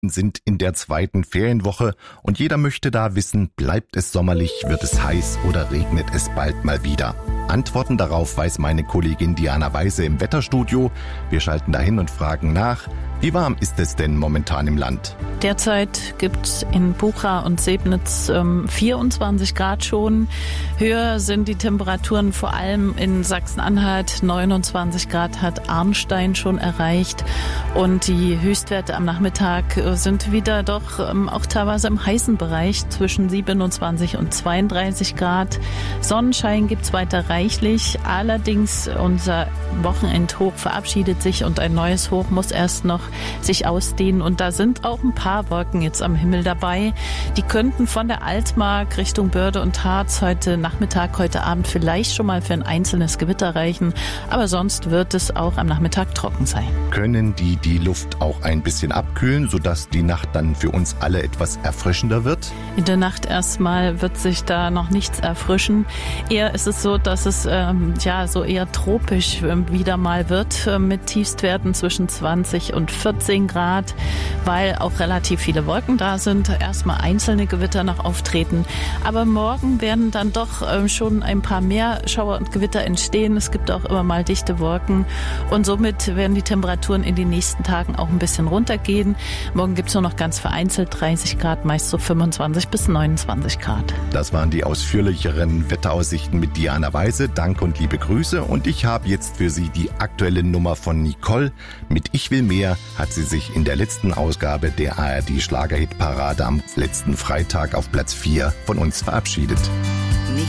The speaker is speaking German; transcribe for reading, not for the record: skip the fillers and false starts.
sind in der zweiten Ferienwoche und jeder möchte da wissen, bleibt es sommerlich, wird es heiß oder regnet es bald mal wieder? Antworten darauf weiß meine Kollegin Diana Weise im Wetterstudio. Wir schalten dahin und fragen nach, wie warm ist es denn momentan im Land? Derzeit gibt es in Bucha und Sebnitz 24 Grad schon. Höher sind die Temperaturen vor allem in Sachsen-Anhalt. 29 Grad hat Arnstein schon erreicht. Und die Höchstwerte am Nachmittag sind wieder doch auch teilweise im heißen Bereich zwischen 27 und 32 Grad. Sonnenschein gibt es weiter reichlich. Allerdings unser Wochenendhoch verabschiedet sich und ein neues Hoch muss erst noch sich ausdehnen. Und da sind auch ein paar Wolken jetzt am Himmel dabei. Die könnten von der Altmark Richtung Börde und Harz heute Nachmittag, heute Abend vielleicht schon mal für ein einzelnes Gewitter reichen. Aber sonst wird es auch am Nachmittag trocken sein. Können die Luft auch ein bisschen abkühlen, sodass die Nacht dann für uns alle etwas erfrischender wird? In der Nacht erstmal wird sich da noch nichts erfrischen. Eher ist es so, dass es so eher tropisch wieder mal wird mit Tiefstwerten zwischen 20 und 14 Grad, weil auch relativ viele Wolken da sind. Erstmal einzelne Gewitter noch auftreten. Aber morgen werden dann doch schon ein paar mehr Schauer und Gewitter entstehen. Es gibt auch immer mal dichte Wolken und somit werden die Temperaturen in den nächsten Tagen auch ein bisschen runtergehen. Morgen gibt es nur noch ganz vereinzelt 30 Grad, meist so 25 bis 29 Grad. Das waren die ausführlicheren Wetteraussichten mit Diana Weise. Dank und liebe Grüße. Und ich habe jetzt für Sie die aktuelle Nummer von Nicole. Mit Ich will mehr hat sie sich in der letzten Ausgabe der ARD Schlagerhit-Parade am letzten Freitag auf Platz 4 von uns verabschiedet.